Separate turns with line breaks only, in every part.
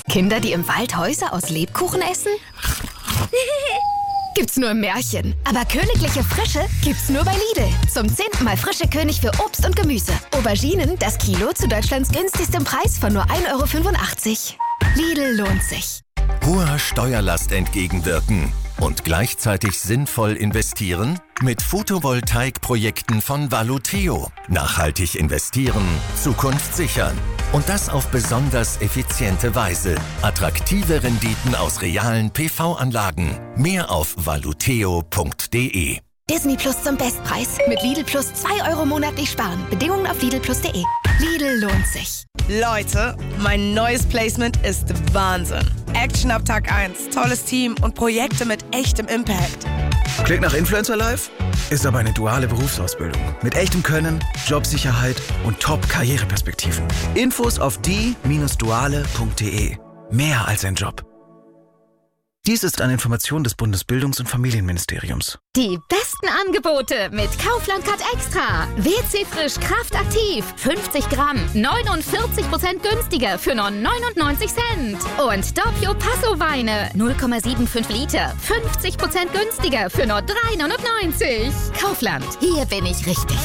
Kinder, die im Wald Häuser aus Lebkuchen essen? Gibt's nur im Märchen. Aber königliche Frische gibt's nur bei Lidl. Zum 10. Mal frische König für Obst und Gemüse. Auberginen, das Kilo zu Deutschlands günstigstem Preis von nur 1,85 €. Lidl lohnt sich.
Hoher Steuerlast entgegenwirken und gleichzeitig sinnvoll investieren? Mit Photovoltaikprojekten von Valuteo. Nachhaltig investieren, Zukunft sichern. Und das auf besonders effiziente Weise. Attraktive Renditen aus realen PV-Anlagen. Mehr auf valuteo.de.
Disney Plus zum Bestpreis. Mit Lidl Plus 2 € monatlich sparen. Bedingungen auf lidlplus.de. Lidl lohnt sich.
Leute, mein neues Placement ist Wahnsinn. Action ab Tag 1, tolles Team und Projekte mit echtem Impact.
Klingt nach Influencer Life? Ist aber eine duale Berufsausbildung. Mit echtem Können, Jobsicherheit und Top-Karriereperspektiven. Infos auf die-duale.de. Mehr als ein Job. Dies ist eine Information des Bundesbildungs- und Familienministeriums.
Die besten Angebote mit Kaufland Card Extra. WC Frisch Kraftaktiv. 50 Gramm. 49% günstiger für nur 99 Cent. Und Doppio Passo Weine. 0,75 Liter. 50% günstiger für nur 3,99 €. Kaufland. Hier bin ich richtig.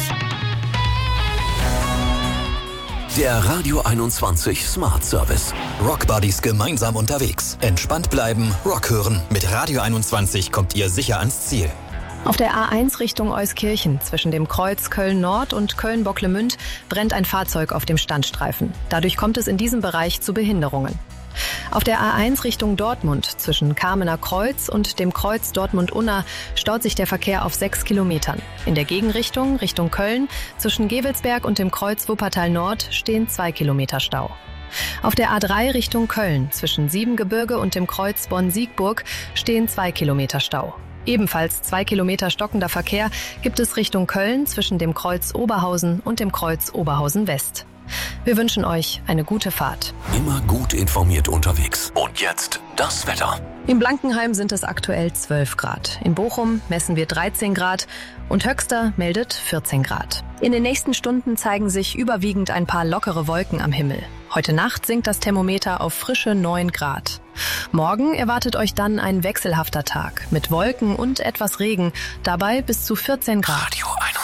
Der Radio 21 Smart Service. Rock Buddies gemeinsam unterwegs. Entspannt bleiben, Rock hören. Mit Radio 21 kommt ihr sicher ans Ziel.
Auf der A1 Richtung Euskirchen zwischen dem Kreuz Köln-Nord und Köln-Bocklemünd brennt ein Fahrzeug auf dem Standstreifen. Dadurch kommt es in diesem Bereich zu Behinderungen. Auf der A1 Richtung Dortmund zwischen Kamener Kreuz und dem Kreuz Dortmund-Unna staut sich der Verkehr auf 6 Kilometern. In der Gegenrichtung Richtung Köln zwischen Gevelsberg und dem Kreuz Wuppertal Nord stehen 2 Kilometer Stau. Auf der A3 Richtung Köln zwischen Siebengebirge und dem Kreuz Bonn-Siegburg stehen 2 Kilometer Stau. Ebenfalls 2 Kilometer stockender Verkehr gibt es Richtung Köln zwischen dem Kreuz Oberhausen und dem Kreuz Oberhausen West. Wir wünschen euch eine gute Fahrt.
Immer gut informiert unterwegs. Und jetzt das Wetter.
In Blankenheim sind es aktuell 12 Grad. In Bochum messen wir 13 Grad und Höxter meldet 14 Grad. In den nächsten Stunden zeigen sich überwiegend ein paar lockere Wolken am Himmel. Heute Nacht sinkt das Thermometer auf frische 9 Grad. Morgen erwartet euch dann ein wechselhafter Tag mit Wolken und etwas Regen, dabei bis zu 14 Grad.
Radio 21.